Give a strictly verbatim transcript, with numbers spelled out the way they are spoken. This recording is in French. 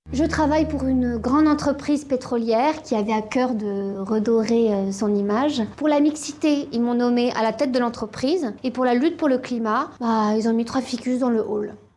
Je travaille pour une grande entreprise pétrolière qui avait à cœur de redorer son image. Pour la mixité, ils m'ont nommée à la tête de l'entreprise. Et pour la lutte pour le climat, bah, ils ont mis trois ficus dans le hall.